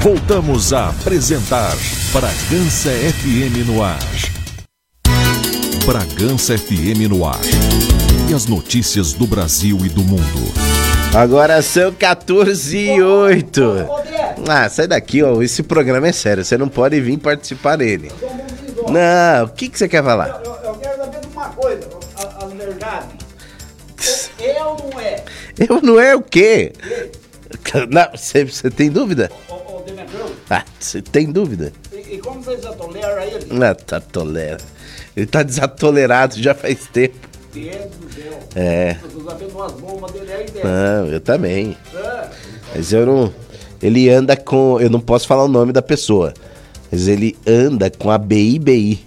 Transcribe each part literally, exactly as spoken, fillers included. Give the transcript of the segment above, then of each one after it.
Voltamos a apresentar Bragança F M no ar. Bragança F M no ar. E as notícias do Brasil e do mundo. Agora são quatorze e oito. Ah, sai daqui, ó. Esse programa é sério. Você não pode vir participar dele. Não, o que, que você quer falar? Eu, eu quero saber de uma coisa, a, a verdade. Eu não é. Eu não é o quê? Não, você, você tem dúvida? O, o Demetrão? Ah, você tem dúvida? E, e como você já tolera ele? Ah, tá tolera. Ele tá desatolerado já faz tempo. Deus do céu. É. Eu tô sabendo umas bombas dele aí dentro. Não, eu também. É. Mas eu não... Ele anda com... Eu não posso falar o nome da pessoa. Mas ele anda com a B I B I.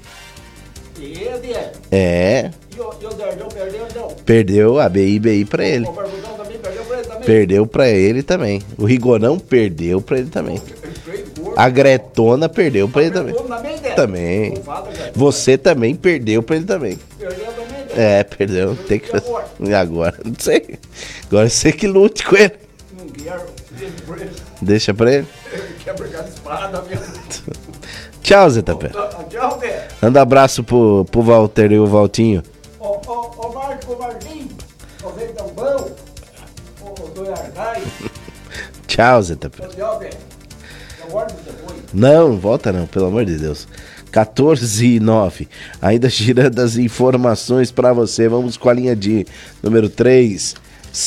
E ele é. É. E o, e o Dardão perdeu, então? Perdeu a B I B I pra ele. O Barbudão também perdeu pra ele também? Perdeu pra ele também. O Rigonão perdeu pra ele também. Perdeu. A Gretona perdeu pra ele também. Também, dentro. Também. Fala, Você também perdeu pra ele também. Perdeu também, dentro. É, perdeu. Tem que E agora? E agora? Não sei. Agora você que lute com ele. Não quero. Deixa pra ele. Deixa pra ele. Ele quer brigar de espada mesmo. Tchau, Zé Tapé. Tchau, Zé. Manda abraço pro, pro Walter e o Valtinho. Ô, ô, ô, Marco, ô, Marquinhos. Ô, Zé Tambão. Ô, Doi Argai. Tchau, Zé Tapé. Tchau, Zé. Eu guardo depois. Não, volta não, pelo amor de Deus. quatorze e nove. Ainda girando as informações pra você. Vamos com a linha de número três.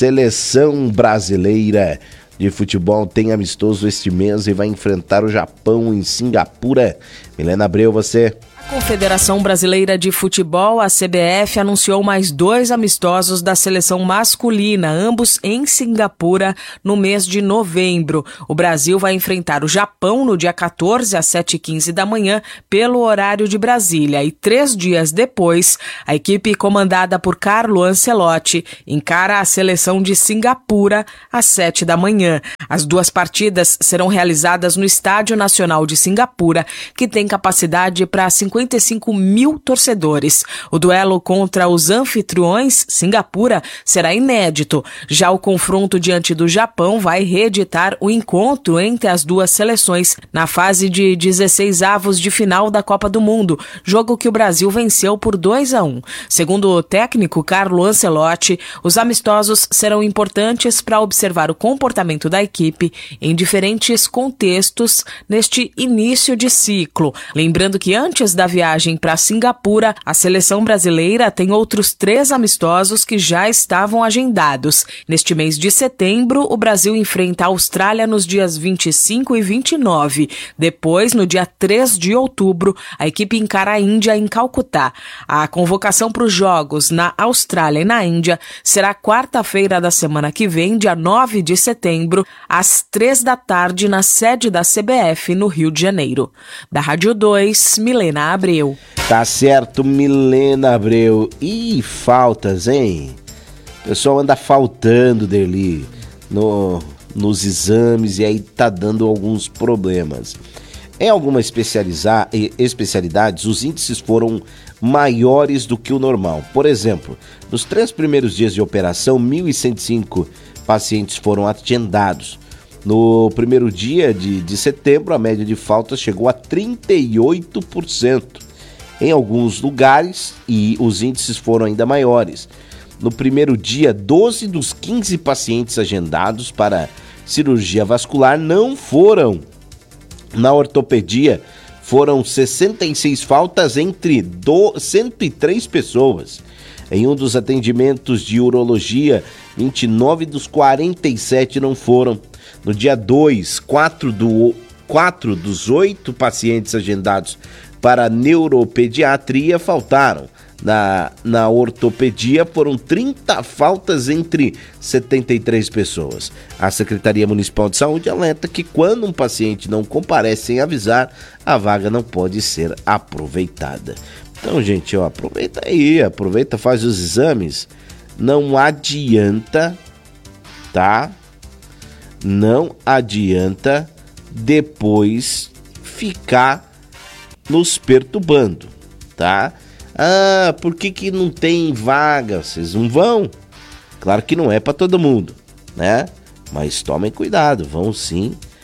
Seleção brasileira de futebol tem amistoso este mês e vai enfrentar o Japão em Singapura. Milena Abreu, você... A Confederação Brasileira de Futebol, a C B F, anunciou mais dois amistosos da seleção masculina, ambos em Singapura, no mês de novembro. O Brasil vai enfrentar o Japão no dia quatorze, às sete e quinze da manhã, pelo horário de Brasília. E três dias depois, a equipe comandada por Carlo Ancelotti encara a seleção de Singapura às sete da manhã. As duas partidas serão realizadas no Estádio Nacional de Singapura, que tem capacidade para cinquenta e cinco mil torcedores. O duelo contra os anfitriões, Singapura, será inédito. Já o confronto diante do Japão vai reeditar o encontro entre as duas seleções na fase de dezesseis avos de final da Copa do Mundo, jogo que o Brasil venceu por dois a um. Segundo o técnico Carlo Ancelotti, os amistosos serão importantes para observar o comportamento da equipe em diferentes contextos neste início de ciclo. Lembrando que antes da viagem para Singapura, a seleção brasileira tem outros três amistosos que já estavam agendados. Neste mês de setembro, o Brasil enfrenta a Austrália nos dias vinte e cinco e vinte e nove. Depois, no dia três de outubro, a equipe encara a Índia em Calcutá. A convocação para os jogos na Austrália e na Índia será quarta-feira da semana que vem, dia nove de setembro, às três da tarde, na sede da C B F, no Rio de Janeiro. Da Rádio dois, Milena Abreu. Tá certo, Milena Abreu. Ih, faltas, hein? O pessoal anda faltando dele no, nos exames e aí tá dando alguns problemas. Em algumas especialidades, os índices foram maiores do que o normal. Por exemplo, nos três primeiros dias de operação, mil e cento e cinco pacientes foram agendados. No primeiro dia de, de setembro, a média de faltas chegou a trinta e oito por cento. Em alguns lugares, e os índices foram ainda maiores. No primeiro dia, doze dos quinze pacientes agendados para cirurgia vascular não foram. Na ortopedia, foram sessenta e seis faltas entre cento e três pessoas. Em um dos atendimentos de urologia, vinte e nove dos quarenta e sete não foram. No dia dois, quatro dos oito pacientes agendados para neuropediatria faltaram. Na, na ortopedia foram trinta faltas entre setenta e três pessoas. A Secretaria Municipal de Saúde alerta que quando um paciente não comparece sem avisar, a vaga não pode ser aproveitada. Então, gente, ó, aproveita aí, aproveita, faz os exames. Não adianta, tá? Não adianta depois ficar nos perturbando, tá? Ah, por que que não tem vaga? Vocês não vão? Claro que não é para todo mundo, né? Mas tomem cuidado, vão sim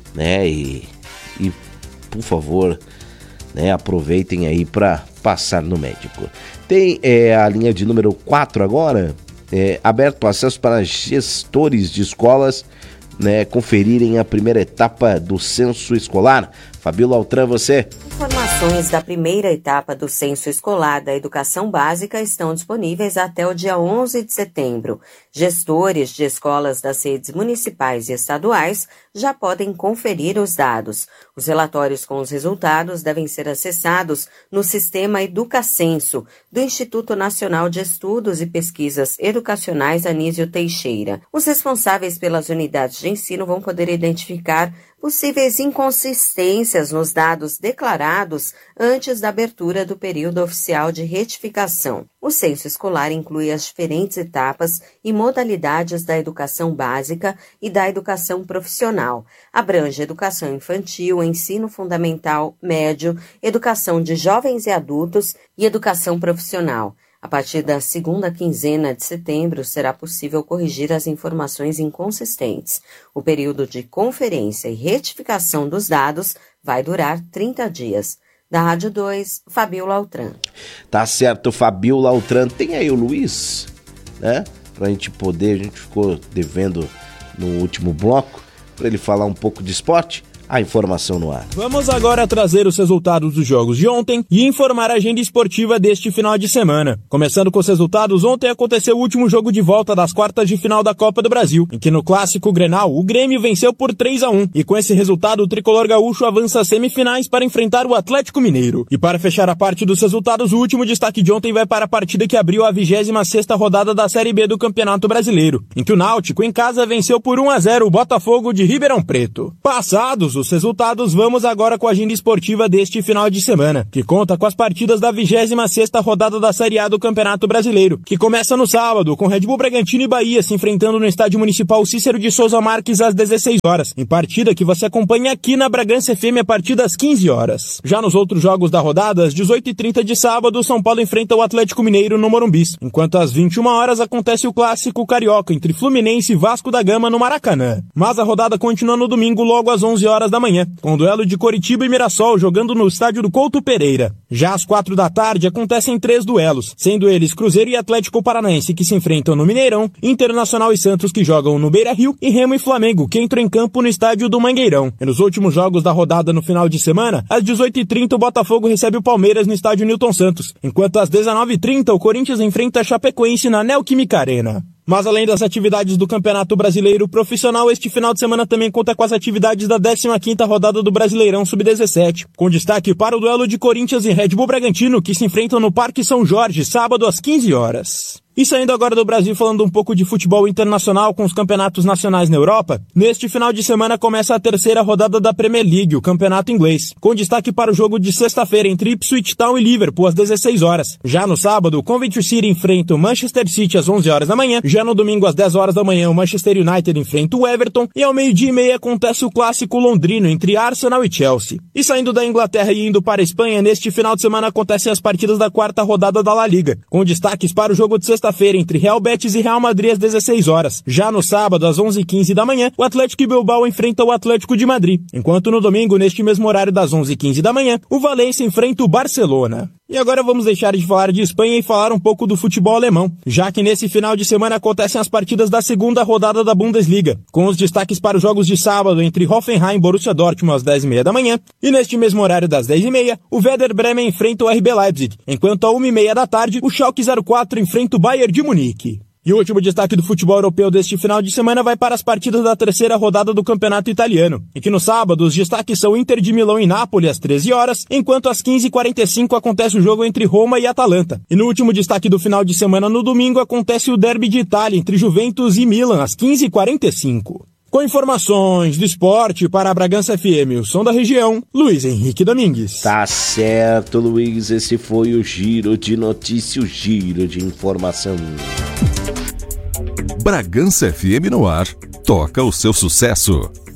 né? E, e por favor, né, aproveitem aí para passar no médico. Tem é, a linha de número quatro agora, é, aberto acesso para gestores de escolas, né, conferirem a primeira etapa do censo escolar. Fabíola Altran, você. Informações da primeira etapa do censo escolar da educação básica estão disponíveis até o dia onze de setembro. Gestores de escolas das redes municipais e estaduais já podem conferir os dados. Os relatórios com os resultados devem ser acessados no sistema Educacenso, do Instituto Nacional de Estudos e Pesquisas Educacionais Anísio Teixeira. Os responsáveis pelas unidades de ensino vão poder identificar possíveis inconsistências nos dados declarados antes da abertura do período oficial de retificação. O censo escolar inclui as diferentes etapas e modalidades da educação básica e da educação profissional. Abrange educação infantil, ensino fundamental, médio, educação de jovens e adultos e educação profissional. A partir da segunda quinzena de setembro, será possível corrigir as informações inconsistentes. O período de conferência e retificação dos dados vai durar trinta dias. Da Rádio dois, Fabíola Altran. Tá certo, Fabíola Altran. Tem aí o Luiz, né? Pra gente poder, a gente ficou devendo no último bloco, para ele falar um pouco de esporte. A informação no ar. Vamos agora trazer os resultados dos jogos de ontem e informar a agenda esportiva deste final de semana. Começando com os resultados, ontem aconteceu o último jogo de volta das quartas de final da Copa do Brasil, em que no clássico Grenal o Grêmio venceu por três a um e com esse resultado o tricolor gaúcho avança às semifinais para enfrentar o Atlético Mineiro. E para fechar a parte dos resultados, o último destaque de ontem vai para a partida que abriu a vigésima sexta rodada da Série B do Campeonato Brasileiro, em que o Náutico em casa venceu por um a zero o Botafogo de Ribeirão Preto. Passados os resultados, vamos agora com a agenda esportiva deste final de semana, que conta com as partidas da vigésima sexta rodada da Série A do Campeonato Brasileiro, que começa no sábado, com Red Bull Bragantino e Bahia se enfrentando no Estádio Municipal Cícero de Souza Marques às dezesseis horas, em partida que você acompanha aqui na Bragança F M a partir das quinze horas. Já nos outros jogos da rodada, às dezoito e trinta de sábado, São Paulo enfrenta o Atlético Mineiro no Morumbi, enquanto às vinte e uma horas acontece o clássico carioca entre Fluminense e Vasco da Gama no Maracanã. Mas a rodada continua no domingo logo às onze horas da manhã, com o duelo de Coritiba e Mirassol jogando no estádio do Couto Pereira. Já às quatro da tarde acontecem três duelos, sendo eles Cruzeiro e Atlético Paranaense que se enfrentam no Mineirão, Internacional e Santos que jogam no Beira-Rio e Remo e Flamengo que entram em campo no estádio do Mangueirão. E nos últimos jogos da rodada no final de semana, às dezoito e trinta o Botafogo recebe o Palmeiras no estádio Newton Santos, enquanto às dezenove e trinta o Corinthians enfrenta a Chapecoense na Neoquímica Arena. Mas além das atividades do Campeonato Brasileiro Profissional, este final de semana também conta com as atividades da décima quinta rodada do Brasileirão sub dezessete, com destaque para o duelo de Corinthians e Red Bull Bragantino, que se enfrentam no Parque São Jorge, sábado às quinze horas. E saindo agora do Brasil, falando um pouco de futebol internacional com os campeonatos nacionais na Europa, neste final de semana começa a terceira rodada da Premier League, o campeonato inglês, com destaque para o jogo de sexta-feira entre Ipswich Town e Liverpool às dezesseis horas. Já no sábado, o Coventry City enfrenta o Manchester City às onze horas da manhã, já no domingo às dez horas da manhã o Manchester United enfrenta o Everton e ao meio-dia e meia acontece o clássico londrino entre Arsenal e Chelsea. E saindo da Inglaterra e indo para a Espanha, neste final de semana acontecem as partidas da quarta rodada da La Liga, com destaques para o jogo de sexta-feira entre Real Betis e Real Madrid às dezesseis horas. Já no sábado, às onze e quinze da manhã, o Atlético Bilbao enfrenta o Atlético de Madrid, enquanto no domingo, neste mesmo horário das onze e quinze da manhã, o Valência enfrenta o Barcelona. E agora vamos deixar de falar de Espanha e falar um pouco do futebol alemão, já que nesse final de semana acontecem as partidas da segunda rodada da Bundesliga, com os destaques para os jogos de sábado entre Hoffenheim e Borussia Dortmund às dez e meia da manhã, e neste mesmo horário das dez e meia, o Werder Bremen enfrenta o R B Leipzig, enquanto à uma e meia da tarde, o Schalke zero quatro enfrenta o Bayern de Munique. E o último destaque do futebol europeu deste final de semana vai para as partidas da terceira rodada do Campeonato Italiano, em que no sábado os destaques são Inter de Milão e Napoli às treze horas, enquanto às quinze e quarenta e cinco acontece o jogo entre Roma e Atalanta. E no último destaque do final de semana no domingo acontece o derby de Itália entre Juventus e Milan às quinze e quarenta e cinco. Com informações do esporte para a Bragança F M, o som da região, Luiz Henrique Domingues. Tá certo, Luiz, esse foi o Giro de Notícias, o Giro de Informação. Bragança F M no ar, toca o seu sucesso.